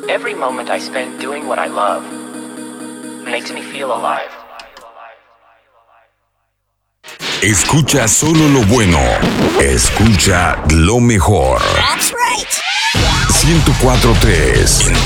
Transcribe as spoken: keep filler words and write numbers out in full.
Every moment I spend doing what I love makes me feel alive. Escucha solo lo bueno. Escucha lo mejor. That's right. ciento cuatro punto tres en